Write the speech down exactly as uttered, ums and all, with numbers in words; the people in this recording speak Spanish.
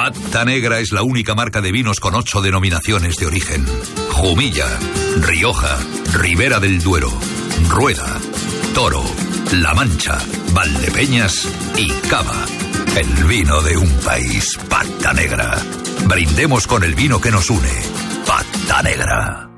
Pata Negra es la única marca de vinos con ocho denominaciones de origen. Jumilla, Rioja, Ribera del Duero, Rueda, Toro, La Mancha, Valdepeñas y Cava. El vino de un país. Pata Negra. Brindemos con el vino que nos une. Pata Negra.